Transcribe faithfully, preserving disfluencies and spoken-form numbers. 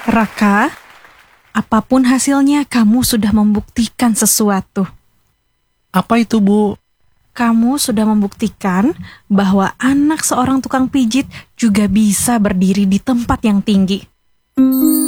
Raka, apapun hasilnya, kamu sudah membuktikan sesuatu. Apa itu, Bu? Kamu sudah membuktikan bahwa anak seorang tukang pijit juga bisa berdiri di tempat yang tinggi.